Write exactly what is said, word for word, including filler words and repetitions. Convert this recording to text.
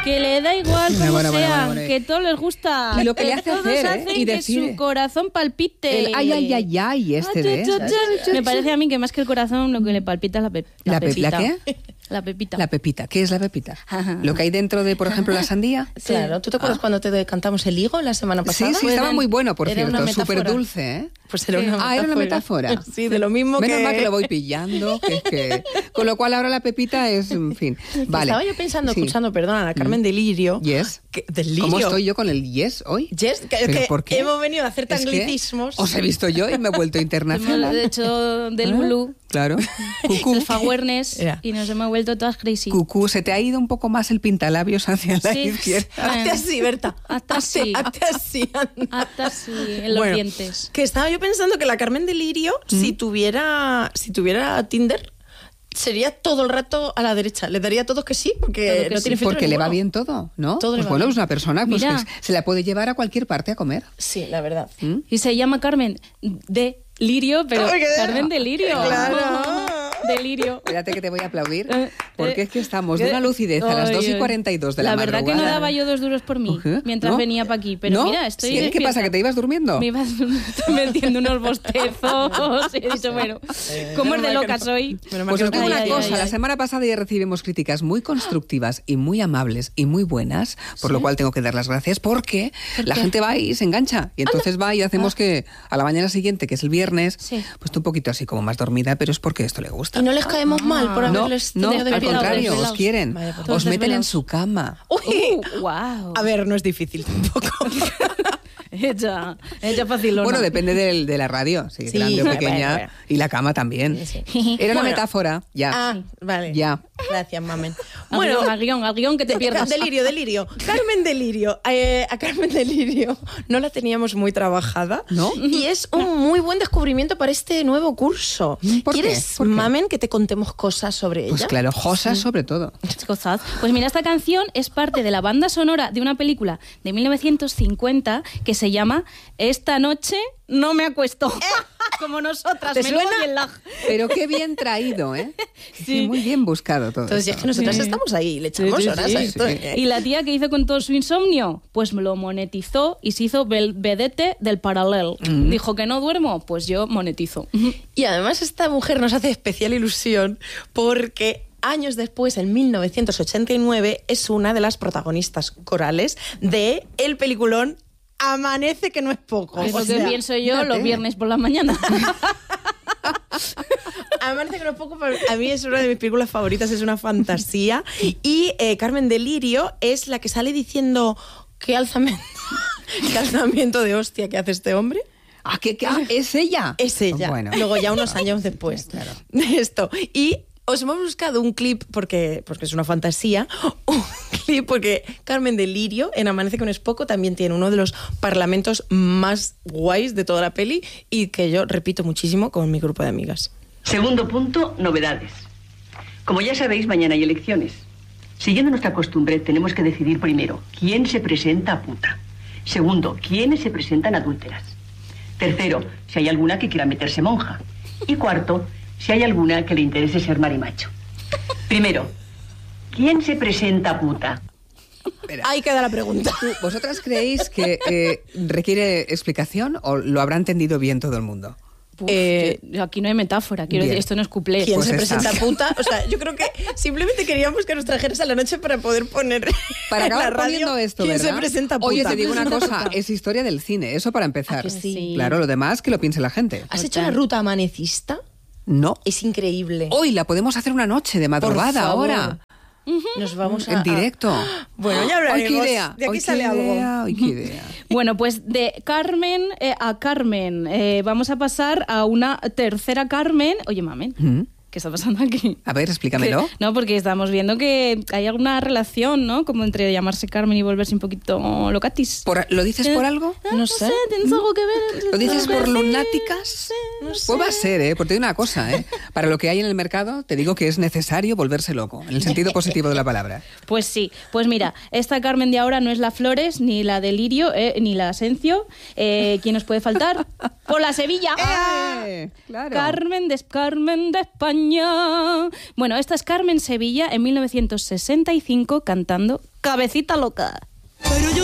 que le da igual como bueno, bueno, sea, bueno, bueno. que todo les gusta. Y lo que le hace todos hacer, ¿eh? hacen Y que decide. su corazón palpite. El ay, ay, ay, ay, este de... Me parece a mí que más que el corazón lo que le palpita es la, pe la, ¿La, pe pepita. ¿La qué? La pepita. La pepita. ¿Qué es la pepita? Lo que hay dentro de, por ejemplo, la sandía. Claro, ¿tú te acuerdas ah. cuando te cantamos el higo la semana pasada? Sí, sí, estaba muy bueno, por era cierto, súper dulce, ¿eh? Pues era una metáfora. Ah, era una metáfora. Sí, de lo mismo Menos que... mal que lo voy pillando, que, que... con lo cual ahora la pepita es, en fin, vale. Estaba yo pensando, sí. escuchando, perdona, a la Carmen Delirio. Yes. Que, Delirio. ¿Cómo estoy yo con el yes hoy? Yes, que, que ¿por qué? hemos venido a hacer tan es anglicismos. Os he visto yo y me he vuelto internacional. De hecho, del ¿Ah? blue. Claro. Cucú. El awareness yeah. y nos hemos vuelto todas crazy. Cucú, se te ha ido un poco más el pintalabios hacia la sí. izquierda. Hazte así, Berta. Hazte así. Hazte así. Hazte así, en los bueno, dientes. Que estaba yo pensando que la Carmen Delirio, ¿Mm? si tuviera si tuviera Tinder, sería todo el rato a la derecha. Le daría a todos que sí, porque que no sí, tiene filtro porque ninguno. le va bien todo, ¿no? Todo pues le va bueno, bien. es una persona pues, Mira. que se la puede llevar a cualquier parte a comer. Sí, la verdad. ¿Mm? Y se llama Carmen de Lirio, pero Ay, Carmen Delirio. Claro. Delirio. Espérate que te voy a aplaudir, Eh, porque eh, es que estamos de una lucidez a las ay, dos y ay. cuarenta y dos de la, La madrugada. verdad que no daba yo dos duros por mí Uh-huh. mientras ¿No? venía para aquí, pero ¿No? mira, estoy ¿Qué, ¿Qué despierta. pasa, que te ibas durmiendo? Me ibas metiendo unos bostezos y he dicho, bueno, ¿cómo es de loca soy? Pues os digo una Ay, cosa, ay, la ay. semana pasada ya recibimos críticas muy constructivas y muy amables y muy buenas, por ¿Sí? lo cual tengo que dar las gracias, porque ¿Por la qué? gente va y se engancha, y entonces va y hacemos que a la mañana siguiente, que es el viernes, Sí. pues esté un poquito así como más dormida, pero es porque esto le gusta. Y no les caemos mal por No, haberles no, tenido al desvelados. contrario, os desvelados. quieren, Vaya, pues, os todos meten en desvelados. su cama. Uy, Uh, wow. a ver, no es difícil tampoco. Ella, ella facilona. Bueno, depende del, de la radio, si es Sí, grande o bueno, pequeña, bueno. y la cama también. Sí. Era una Bueno. metáfora, ya. Ah, vale. Ya. Gracias, mamen. Al Bueno, guión, al guión, al guión que te pierdas. Delirio, delirio. Carmen Delirio. Eh, a Carmen Delirio no la teníamos muy trabajada. ¿No? Y es un muy buen descubrimiento para este nuevo curso. ¿Por qué? ¿Quieres, ¿Por qué? mamen, que te contemos cosas sobre ella? Pues claro, Josas sobre todo. Cosas. Pues mira, esta canción es parte de la banda sonora de una película de mil novecientos cincuenta que se llama Esta noche no me acuesto. Como nosotras. ¿Te menudo suena? bien lag. Pero qué bien traído, ¿eh? Sí. Muy bien buscado todo. Entonces, esto. es que nosotras Sí. estamos ahí, le echamos Sí, sí, horas sí, a esto. sí. ¿eh? Y la tía que hizo con todo su insomnio, pues lo monetizó y se hizo vel- vedette del paralel. Mm. Dijo que no duermo, pues yo monetizo. Y además esta mujer nos hace especial ilusión porque años después, en mil novecientos ochenta y nueve, es una de las protagonistas corales de el peliculón Amanece, que no es poco. Es O lo que sea, pienso yo fíjate. los viernes por la mañana. Amanece, que no es poco, pero a mí es una de mis películas favoritas, es una fantasía. Y eh, Carmen Delirio es la que sale diciendo qué alzamiento, qué alzamiento de hostia que hace este hombre. Ah, ¿qué, qué? Ah, ¿es ella? Es ella. Bueno. Luego ya unos años después de esto. Y os hemos buscado un clip, porque, porque es una fantasía, un clip porque Carmen Delirio, en Amanece, que no es poco, también tiene uno de los parlamentos más guays de toda la peli y que yo repito muchísimo con mi grupo de amigas. Segundo punto, novedades. Como ya sabéis, mañana hay elecciones. Siguiendo nuestra costumbre, tenemos que decidir primero quién se presenta a puta. Segundo, quiénes se presentan adúlteras. Tercero, si hay alguna que quiera meterse monja. Y cuarto, si hay alguna que le interese ser marimacho. Primero, ¿quién se presenta a puta? Ahí queda la pregunta. ¿Tú- ¿Vosotras creéis que eh, requiere explicación o lo habrá entendido bien todo el mundo? Uf, Eh, yo- aquí no hay metáfora, quiero bien. decir, esto no es cuplé. ¿Quién Pues se esa. presenta puta? O sea, yo creo que simplemente queríamos que nos trajeras a la noche para poder poner Para en la acabar radio poniendo esto, quién ¿verdad? se presenta puta. Oye, te digo una Presenta cosa, puta. es historia del cine, eso para empezar. ¿A que sí? Claro, lo demás que lo piense la gente. ¿Has hecho la ruta amanecista? No. Es increíble. Hoy la podemos hacer una noche de madrugada favor. ahora. Nos vamos a... En directo. Bueno, ya Ay, hablaremos. qué idea. De aquí Ay, sale qué algo. idea, ay, qué idea. Bueno, pues de Carmen eh, a Carmen. Eh, vamos a pasar a una tercera Carmen. Oye, mamen, ¿Mm? ¿qué está pasando aquí? A ver, explícamelo. Que- No, porque estamos viendo que hay alguna relación, ¿no? Como entre llamarse Carmen y volverse un poquito locatis. Por- ¿Lo dices por Eh, algo? ah, No sé, ¿tienes algo que ver? ¿Lo dices por Sí, lunáticas? no sé. Pues va a ser, ¿eh? Porque te digo una cosa, ¿eh? Para lo que hay en el mercado, te digo que es necesario volverse loco, en el sentido positivo de la palabra. Pues sí, pues mira, esta Carmen de ahora no es la Flores, ni la de Lirio, eh, ni la Asencio. Eh, ¿Quién nos puede faltar? ¡Por la Sevilla! ¡Eh! Claro. Carmen de, Carmen de España. España. Bueno, esta es Carmen Sevilla en mil novecientos sesenta y cinco cantando Cabecita Loca.